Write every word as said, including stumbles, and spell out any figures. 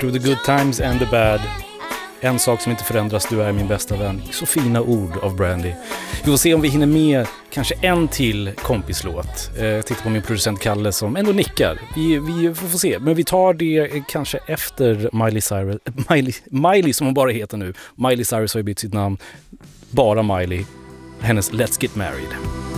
Through the good times and the bad. En sak som inte förändras, du är min bästa vän. Så fina ord av Brandy. Vi får se om vi hinner med kanske en till kompislåt. Eh, jag tittar på min producent Kalle som ändå nickar. Vi, vi får se, men vi tar det kanske efter Miley Cyrus. Miley, Miley som hon bara heter nu. Miley Cyrus har ju bytt sitt namn. Bara Miley. Hennes Let's Get Married.